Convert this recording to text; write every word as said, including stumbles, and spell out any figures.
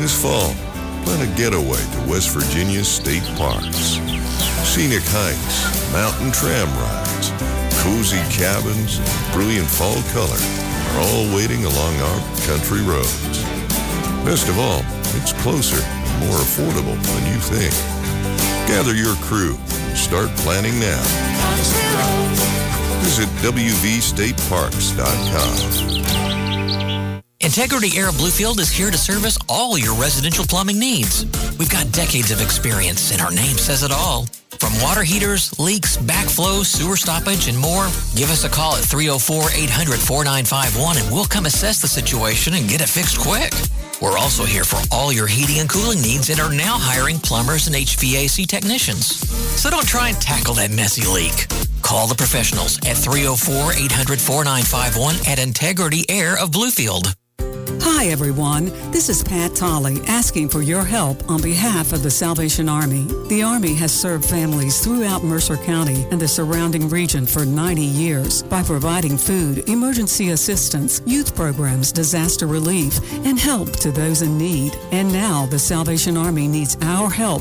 This fall, plan a getaway to West Virginia's state parks. Scenic hikes, mountain tram rides, cozy cabins, and brilliant fall color are all waiting along our country roads. Best of all, it's closer and more affordable than you think. Gather your crew and start planning now. Visit W V state parks dot com. Integrity Air of Bluefield is here to service all your residential plumbing needs. We've got decades of experience, and our name says it all. From water heaters, leaks, backflow, sewer stoppage, and more, give us a call at three oh four, eight hundred, four nine five one, and we'll come assess the situation and get it fixed quick. We're also here for all your heating and cooling needs and are now hiring plumbers and H V A C technicians. So don't try and tackle that messy leak. Call the professionals at three oh four, eight hundred, four nine five one at Integrity Air of Bluefield. Hi, everyone. This is Pat Tolley asking for your help on behalf of the Salvation Army. The Army has served families throughout Mercer County and the surrounding region for ninety years by providing food, emergency assistance, youth programs, disaster relief, and help to those in need. And now the Salvation Army needs our help